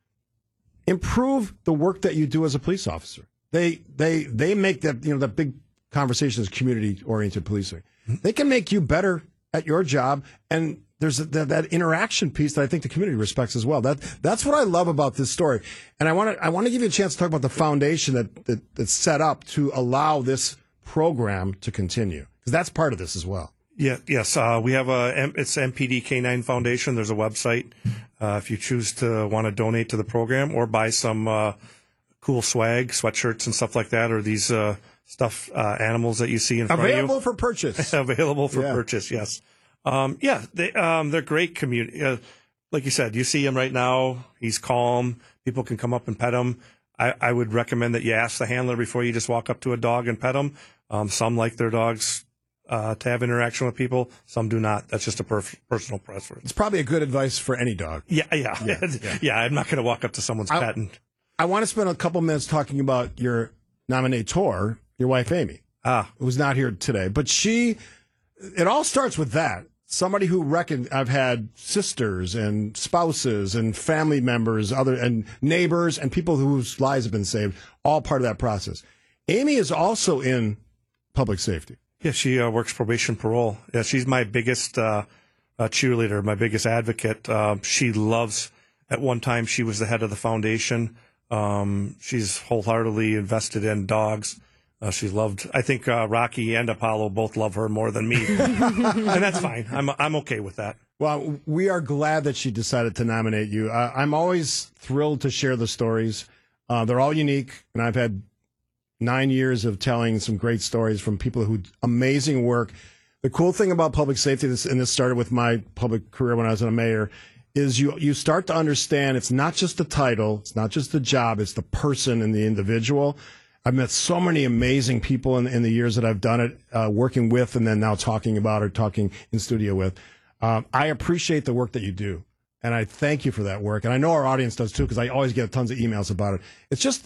improve the work that you do as a police officer. They they they make that, you know, that big conversation is community oriented policing. They can make you better at your job, and there's a, that, that interaction piece that I think the community respects as well. That that's what I love about this story. And I want to I want to give you a chance to talk about the foundation that, that that's set up to allow this program to continue, because that's part of this as well. Yeah, yes, uh, we have a it's M P D K nine Foundation. There's a website uh, if you choose to want to donate to the program or buy some uh, cool swag, sweatshirts and stuff like that, or these uh, stuff uh, animals that you see in front Available of you. Available for purchase. Available for yeah. purchase. Yes. Um, yeah, they, um, they're great community. Uh, like you said, you see him right now. He's calm. People can come up and pet him. I, I would recommend that you ask the handler before you just walk up to a dog and pet him. Um, some like their dogs uh, to have interaction with people. Some do not. That's just a perf- personal preference. It's probably a good advice for any dog. Yeah, yeah. Yeah, yeah. yeah I'm not going to walk up to someone's I, pet. And... I want to spend a couple minutes talking about your nominator, your wife, Amy, ah. who's not here today. But she, it all starts with that. Somebody who reckon I've had sisters and spouses and family members, other and neighbors and people whose lives have been saved, all part of that process. Amy is also in public safety. Yeah, she uh, works probation parole. Yeah, she's my biggest uh, uh, cheerleader, my biggest advocate. Uh, she loves, at one time, she was the head of the foundation. Um, she's wholeheartedly invested in dogs. Uh, she loved, I think uh, Rocky and Apollo both love her more than me. And that's fine. I'm I'm okay with that. Well, we are glad that she decided to nominate you. Uh, I'm always thrilled to share the stories. Uh, they're all unique, and I've had nine years of telling some great stories from people who amazing work. The cool thing about public safety, this, and this started with my public career when I was a mayor, is you you start to understand it's not just the title, it's not just the job, it's the person and the individual. I've met so many amazing people in, in the years that I've done it, uh, working with and then now talking about or talking in studio with. Um, I appreciate the work that you do, and I thank you for that work. And I know our audience does too, because I always get tons of emails about it. It's just,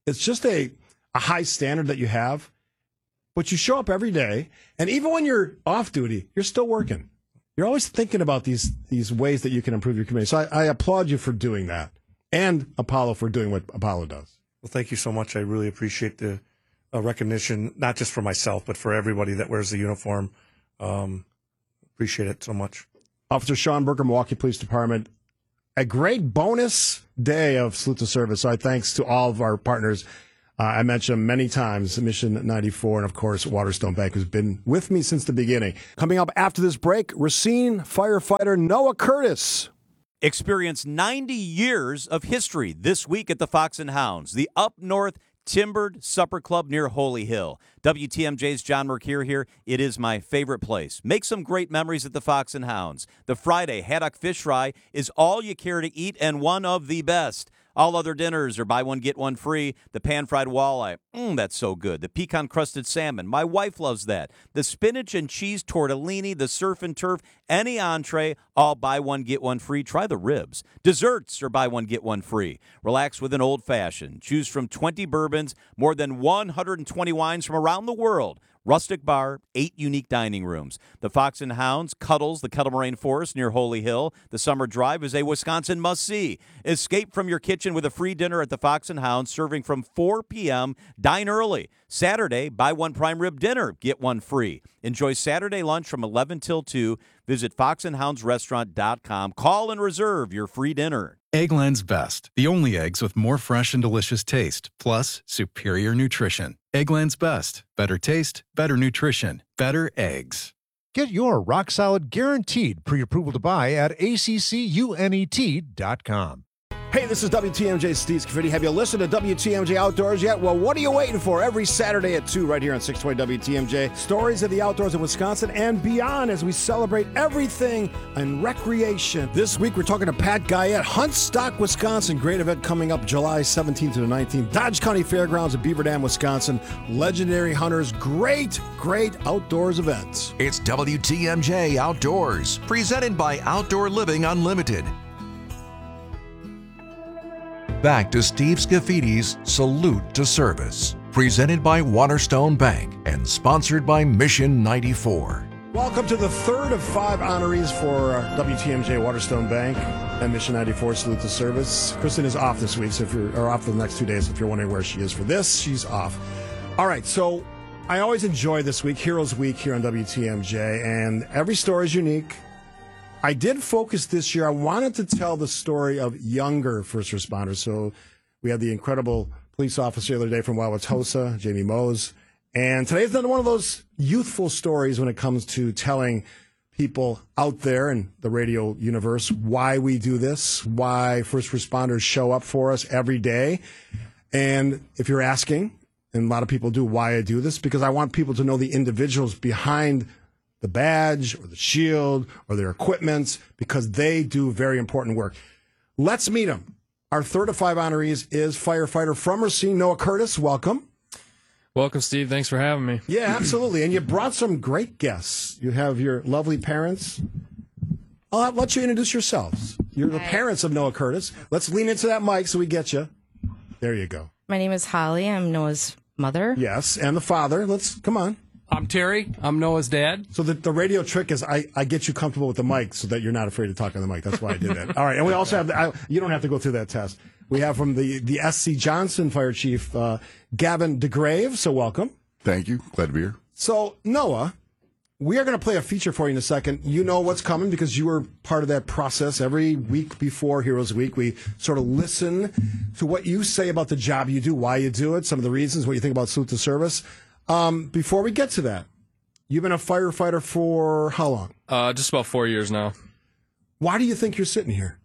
it's just a, a high standard that you have, but you show up every day, and even when you're off duty, you're still working. You're always thinking about these these ways that you can improve your community. So I, I applaud you for doing that, and Apollo for doing what Apollo does. Well, thank you so much. I really appreciate the uh, recognition, not just for myself, but for everybody that wears the uniform. Um, appreciate it so much. Officer Sean Berger, Milwaukee Police Department. A great bonus day of Salute to Service. So I thanks to all of our partners. Uh, I mentioned them many times, Mission ninety-four, and of course, Waterstone Bank, who's been with me since the beginning. Coming up after this break, Racine firefighter Noah Curtis. Experience ninety years of history this week at the Fox and Hounds, the Up North Timbered Supper Club near Holy Hill. W T M J's John Mercure here. It is my favorite place. Make some great memories at the Fox and Hounds. The Friday haddock fish fry is all you care to eat and one of the best. All other dinners are buy one, get one free. The pan-fried walleye, mmm, that's so good. The pecan-crusted salmon, my wife loves that. The spinach and cheese tortellini, the surf and turf, any entree, all buy one, get one free. Try the ribs. Desserts are buy one, get one free. Relax with an old-fashioned. Choose from twenty bourbons, more than one hundred twenty wines from around the world. Rustic bar, eight unique dining rooms. The Fox and Hounds cuddles the Kettle Moraine Forest near Holy Hill. The summer drive is a Wisconsin must-see. Escape from your kitchen with a free dinner at the Fox and Hounds, serving from four p.m. Dine early. Saturday, buy one prime rib dinner, get one free. Enjoy Saturday lunch from eleven till two. Visit fox and hounds restaurant dot com. Call and reserve your free dinner. Eggland's Best, the only eggs with more fresh and delicious taste, plus superior nutrition. Eggland's Best. Better taste, better nutrition, better eggs. Get your rock-solid guaranteed pre-approval to buy at A C C U N E T dot com. Hey, this is W T M J Steve Scaffidi. Have you listened to W T M J Outdoors yet? Well, what are you waiting for? Every Saturday at two right here on six twenty W T M J. Stories of the outdoors in Wisconsin and beyond as we celebrate everything in recreation. This week, we're talking to Pat Guyette, Huntstock, Wisconsin. Great event coming up July seventeenth to the nineteenth. Dodge County Fairgrounds in Beaver Dam, Wisconsin. Legendary hunters. Great, great outdoors events. It's W T M J Outdoors, presented by Outdoor Living Unlimited. Back to Steve Scaffidi's Salute to Service, presented by Waterstone Bank and sponsored by Mission ninety-four. Welcome to the third of five honorees for uh, W T M J Waterstone Bank and Mission ninety-four Salute to Service. Kristen is off this week, so if you're or off for the next two days. If you're wondering where she is for this, she's off. All right, so I always enjoy this week, Heroes Week here on W T M J, and every story is unique. I did focus this year. I wanted to tell the story of younger first responders. So we had the incredible police officer the other day from Wauwatosa, Jamie Mose. And today's another one of those youthful stories when it comes to telling people out there in the radio universe why we do this, why first responders show up for us every day. And if you're asking, and a lot of people do, why I do this, because I want people to know the individuals behind the badge or the shield or their equipment, because they do very important work. Let's meet them. Our third of five honorees is firefighter from Racine, Noah Curtis. Welcome. Welcome, Steve. Thanks for having me. Yeah, absolutely. And you brought some great guests. You have your lovely parents. I'll let you introduce yourselves. You're the parents of Noah Curtis. Let's lean into that mic so we get you. There you go. My name is Holly. I'm Noah's mother. Yes, and the father. Let's, come on. I'm Terry. I'm Noah's dad. So the, the radio trick is I, I get you comfortable with the mic so that you're not afraid to talk on the mic. That's why I did that. All right. And we also have, the, I, you don't have to go through that test. We have from the, the S C Johnson Fire Chief, uh, Gavin DeGrave. So welcome. Thank you. Glad to be here. So, Noah, we are going to play a feature for you in a second. You know what's coming because you were part of that process. Every week before Heroes Week, we sort of listen to what you say about the job you do, why you do it, some of the reasons, what you think about Salute to Service. Um, before we get to that, you've been a firefighter for how long? Uh, just about four years now. Why do you think you're sitting here?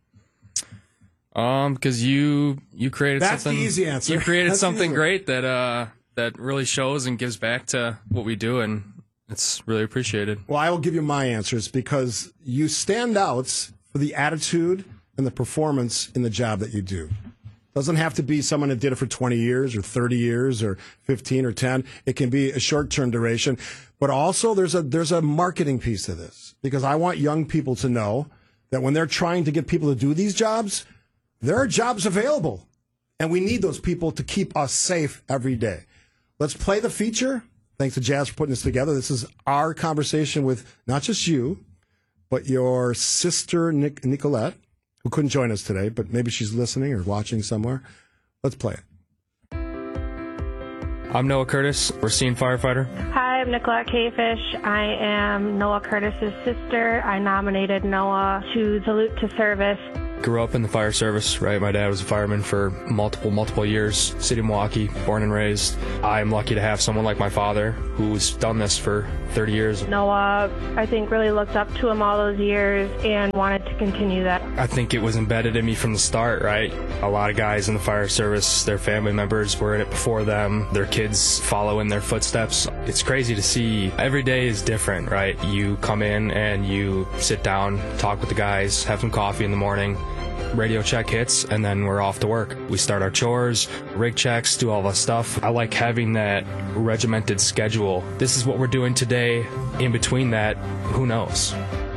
Um, because you you created That's something. the easy answer. You created That's something easy. great that uh that really shows and gives back to what we do, and it's really appreciated. Well, I will give you my answers because you stand out for the attitude and the performance in the job that you do. Doesn't have to be someone that did it for twenty years or thirty years or fifteen or ten. It can be a short-term duration. But also there's a there's a marketing piece to this because I want young people to know that when they're trying to get people to do these jobs, there are jobs available. And we need those people to keep us safe every day. Let's play the feature. Thanks to Jazz for putting this together. This is our conversation with not just you, but your sister, Nic- Nicolette, who couldn't join us today, but maybe she's listening or watching somewhere. Let's play it. I'm Noah Curtis, Racine firefighter. Hi, I'm Nicolette K-Fish. I am Noah Curtis's sister. I nominated Noah to Salute to Service. Grew up in the fire service, right? My dad was a fireman for multiple, multiple years. City of Milwaukee, born and raised. I'm lucky to have someone like my father who's done this for thirty years. Noah, I think, really looked up to him all those years and wanted to continue that. I think it was embedded in me from the start, right? A lot of guys in the fire service, their family members were in it before them. Their kids follow in their footsteps. It's crazy to see. Every day is different, right? You come in and you sit down, talk with the guys, have some coffee in the morning. Radio check hits, and then we're off to work. We start our chores, rig checks, do all the stuff. I like having that regimented schedule. This is what we're doing today. In between that, who knows?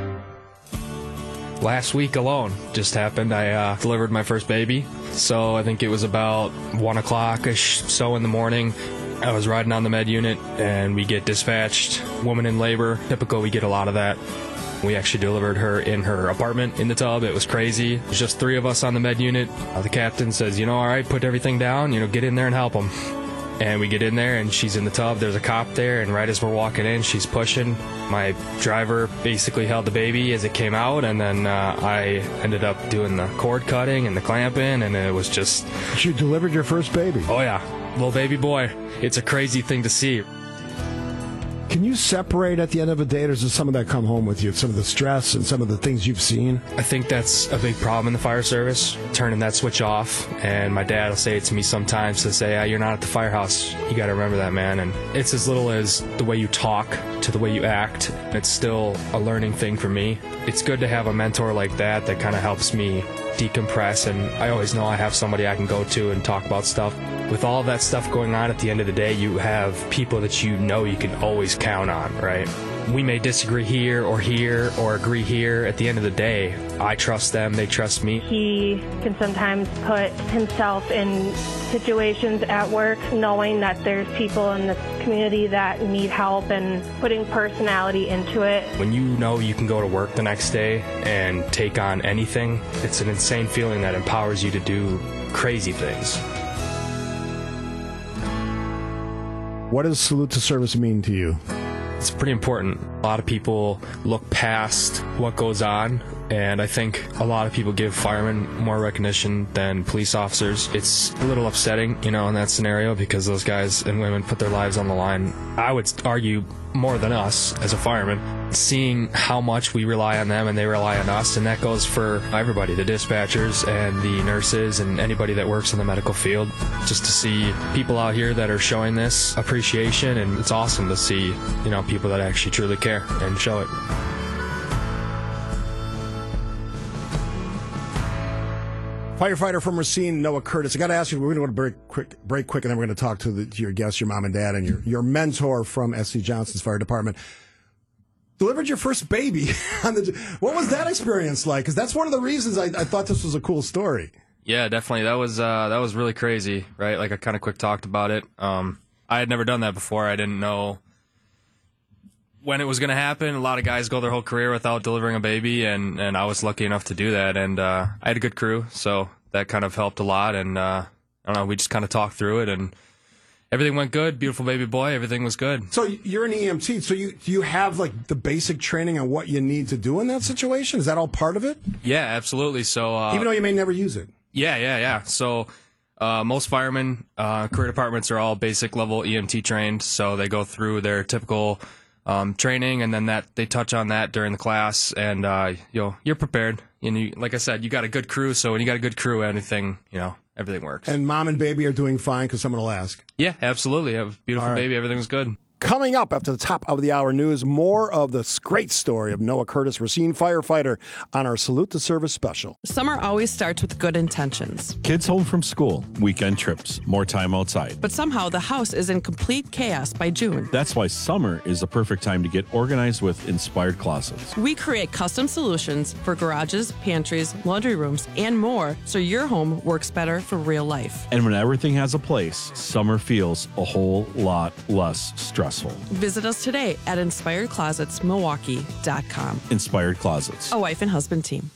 Last week alone just happened. I uh, delivered my first baby. So I think it was about one o'clock-ish so in the morning. I was riding on the med unit, and we get dispatched. Woman in labor. Typical, we get a lot of that. We actually delivered her in her apartment in the tub. It was crazy. It was just three of us on the med unit. Uh, the captain says, you know, all right, put everything down, you know, get in there and help them. And we get in there, and she's in the tub. There's a cop there, and right as we're walking in, she's pushing. My driver basically held the baby as it came out, and then uh, I ended up doing the cord cutting and the clamping, and it was just... You delivered your first baby. Oh, yeah. Little baby boy. It's a crazy thing to see. Can you separate at the end of the day, or does some of that come home with you? Some of the stress and some of the things you've seen? I think that's a big problem in the fire service, turning that switch off. And my dad will say it to me sometimes to say, ah, you're not at the firehouse. You got to remember that, man. And it's as little as the way you talk to the way you act. It's still a learning thing for me. It's good to have a mentor like that that kind of helps me decompress, and I always know I have somebody I can go to and talk about stuff. With all of that stuff going on, at the end of the day, you have people that you know you can always count on, right? We may disagree here or here or agree here. At the end of the day, I trust them, they trust me. He can sometimes put himself in situations at work knowing that there's people in the community that need help and putting personality into it. When you know you can go to work the next day and take on anything, it's an insane feeling that empowers you to do crazy things. What does Salute to Service mean to you? It's pretty important. A lot of people look past what goes on, and I think a lot of people give firemen more recognition than police officers. It's a little upsetting, you know, in that scenario, because those guys and women put their lives on the line. I would argue more than us as a fireman, seeing how much we rely on them and they rely on us, and that goes for everybody, the dispatchers and the nurses and anybody that works in the medical field. Just to see people out here that are showing this appreciation, and it's awesome to see, you know, people that actually truly care and show it. Firefighter from Racine, Noah Curtis. I got to ask you, we're going to go to break quick, break quick, and then we're going to talk to, the, to your guests, your mom and dad, and your, your mentor from S C Johnson's Fire Department. Delivered your first baby. on the, what was that experience like? Because that's one of the reasons I, I thought this was a cool story. Yeah, definitely. That was uh, that was really crazy, right? Like I kind of quick talked about it. Um, I had never done that before. I didn't know when it was going to happen. A lot of guys go their whole career without delivering a baby, and, and I was lucky enough to do that. And uh, I had a good crew, so that kind of helped a lot. And uh, I don't know, we just kind of talked through it, and everything went good. Beautiful baby boy. Everything was good. So you're an E M T. So you do you have like the basic training on what you need to do in that situation? Is that all part of it? Yeah, absolutely. So uh, even though you may never use it. Yeah, yeah, yeah. So uh, most firemen, uh, career departments are all basic level E M T trained. So they go through their typical um, training, and then that they touch on that during the class, and uh, you know, you're prepared. And you, like I said, you got a good crew. So when you got a good crew, anything, you know, everything works. And mom and baby are doing fine, because someone will ask. Yeah, absolutely. I have a beautiful right. baby. Everything was good. Coming up after the top of the hour news, more of this great story of Noah Curtis, Racine firefighter, on our Salute to Service special. Summer always starts with good intentions. Kids home from school, weekend trips, more time outside. But somehow the house is in complete chaos by June. That's why summer is the perfect time to get organized with Inspired Closets. We create custom solutions for garages, pantries, laundry rooms, and more so your home works better for real life. And when everything has a place, summer feels a whole lot less stressful. Visit us today at inspired closets milwaukee dot com. Inspired Closets. A wife and husband team.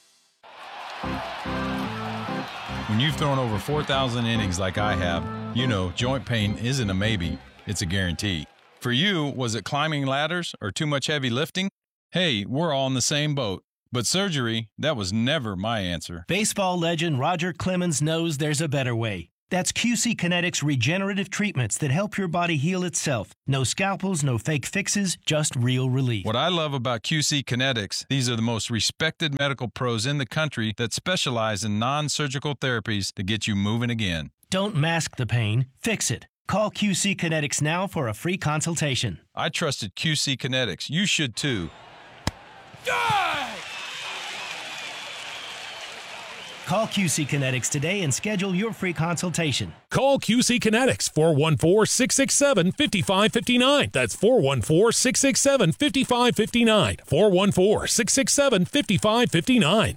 When you've thrown over four thousand innings like I have, you know joint pain isn't a maybe, it's a guarantee. For you, was it climbing ladders or too much heavy lifting? Hey, we're all in the same boat. But surgery, that was never my answer. Baseball legend Roger Clemens knows there's a better way. That's Q C Kinetics regenerative treatments that help your body heal itself. No scalpels, no fake fixes, just real relief. What I love about Q C Kinetics, these are the most respected medical pros in the country that specialize in non-surgical therapies to get you moving again. Don't mask the pain, fix it. Call Q C Kinetics now for a free consultation. I trusted Q C Kinetics. You should too. Call Q C Kinetics today and schedule your free consultation. Call Q C Kinetics, four one four, six six seven, five five five nine. That's four one four, six six seven, five five five nine. four one four, six six seven, five five five nine.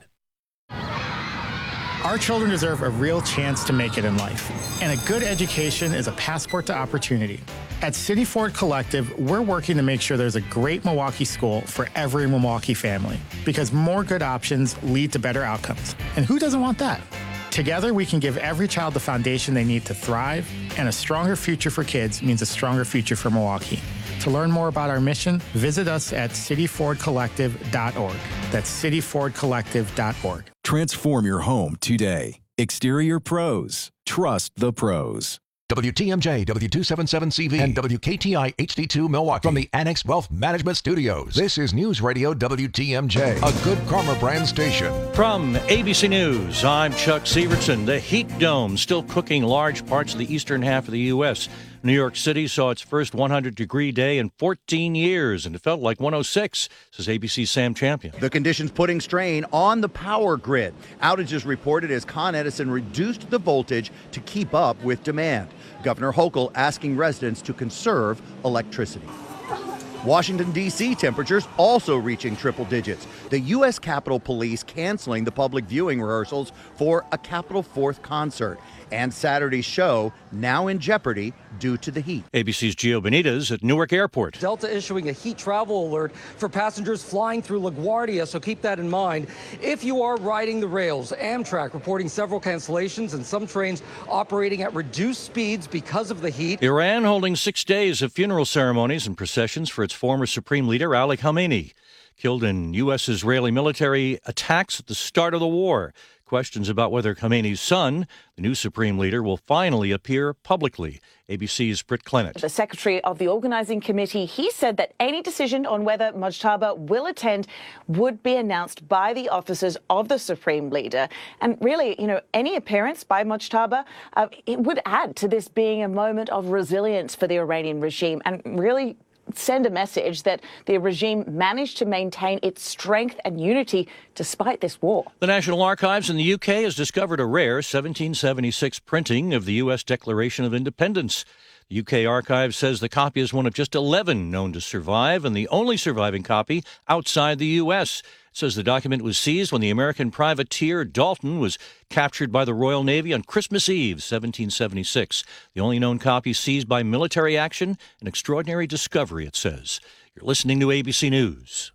Our children deserve a real chance to make it in life, and a good education is a passport to opportunity. At City Ford Collective, we're working to make sure there's a great Milwaukee school for every Milwaukee family, because more good options lead to better outcomes. And who doesn't want that? Together, we can give every child the foundation they need to thrive, and a stronger future for kids means a stronger future for Milwaukee. To learn more about our mission, visit us at city ford collective dot org. That's city ford collective dot org. Transform your home today. Exterior Pros. Trust the pros. W T M J, W two seventy-seven C V, and W K T I H D two Milwaukee. From the Annex Wealth Management Studios, this is News Radio W T M J, a Good Karma brand station. From A B C News, I'm Chuck Severson. The heat dome still cooking large parts of the eastern half of the U S New York City saw its first one hundred degree day in fourteen years, and it felt like one oh six, says A B C's Sam Champion. The conditions putting strain on the power grid. Outages reported as Con Edison reduced the voltage to keep up with demand. Governor Hochul asking residents to conserve electricity. Washington, D C temperatures also reaching triple digits. The U S Capitol Police canceling the public viewing rehearsals for a Capitol Fourth concert. And Saturday's show now in jeopardy due to the heat. A B C's Gio Benitez at Newark Airport. Delta issuing a heat travel alert for passengers flying through LaGuardia, so keep that in mind. If you are riding the rails, Amtrak reporting several cancellations and some trains operating at reduced speeds because of the heat. Iran holding six days of funeral ceremonies and processions for its former supreme leader, Ali Khamenei, killed in U S Israeli military attacks at the start of the war. Questions about whether Khamenei's son, the new supreme leader, will finally appear publicly. A B C's Britt Clennett. The secretary of the organizing committee, he said that any decision on whether Mujtaba will attend would be announced by the officers of the supreme leader. And really, you know, any appearance by Mujtaba, uh, it would add to this being a moment of resilience for the Iranian regime and really send a message that the regime managed to maintain its strength and unity despite this war. The National Archives in the U K has discovered a rare seventeen seventy-six printing of the U S Declaration of Independence. The U K Archive says the copy is one of just eleven known to survive and the only surviving copy outside the U S It says the document was seized when the American privateer Dalton was captured by the Royal Navy on Christmas Eve, seventeen seventy-six. The only known copy seized by military action, an extraordinary discovery, it says. You're listening to A B C News.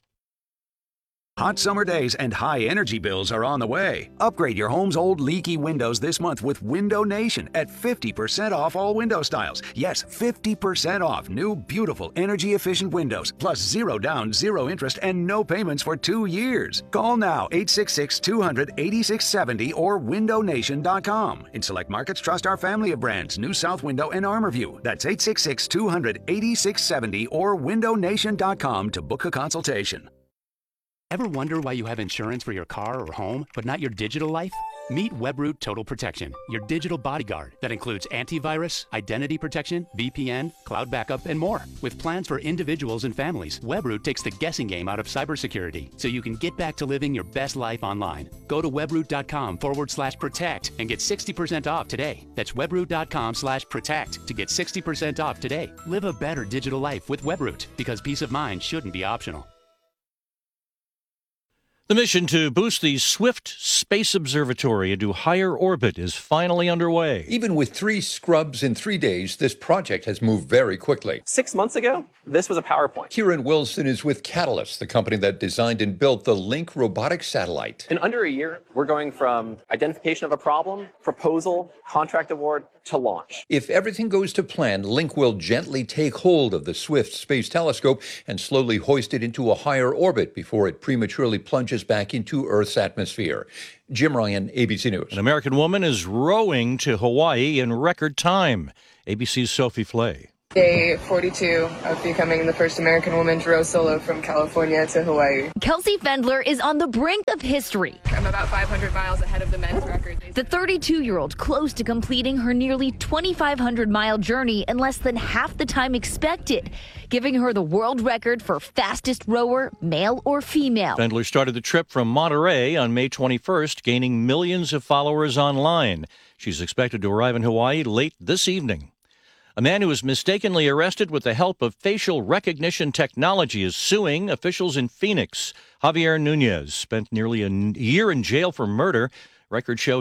Hot summer days and high energy bills are on the way. Upgrade your home's old leaky windows this month with Window Nation at fifty percent off all window styles. Yes, fifty percent off new, beautiful, energy-efficient windows, plus zero down, zero interest, and no payments for two years. Call now, eight six six, two hundred, eighty-six seventy or window nation dot com. In select markets, trust our family of brands, New South Window and ArmorView. That's eight six six, two hundred, eighty-six seventy or window nation dot com to book a consultation. Ever wonder why you have insurance for your car or home, but not your digital life? Meet Webroot Total Protection, your digital bodyguard that includes antivirus, identity protection, V P N, cloud backup, and more. With plans for individuals and families, Webroot takes the guessing game out of cybersecurity so you can get back to living your best life online. Go to webroot.com forward slash protect and get sixty percent off today. That's webroot.com slash protect to get sixty percent off today. Live a better digital life with Webroot, because peace of mind shouldn't be optional. The mission to boost the Swift Space Observatory into higher orbit is finally underway. Even with three scrubs in three days, this project has moved very quickly. Six months ago, this was a PowerPoint. Kieran Wilson is with Catalyst, the company that designed and built the Link robotic satellite. In under a year, we're going from identification of a problem, proposal, contract award, to launch. If everything goes to plan, Link will gently take hold of the Swift Space Telescope and slowly hoist it into a higher orbit before it prematurely plunges back into Earth's atmosphere. Jim Ryan, A B C News. An American woman is rowing to Hawaii in record time. A B C's Sophie Flay. Day forty-two of becoming the first American woman to row solo from California to Hawaii. Kelsey Fendler is on the brink of history. I'm about five hundred miles ahead of the men's record. The thirty-two-year-old close to completing her nearly twenty-five hundred mile journey in less than half the time expected, giving her the world record for fastest rower, male or female. Fendler started the trip from Monterey on May twenty-first, gaining millions of followers online. She's expected to arrive in Hawaii late this evening. A man who was mistakenly arrested with the help of facial recognition technology is suing officials in Phoenix. Javier Nunez spent nearly a year in jail for murder. Records show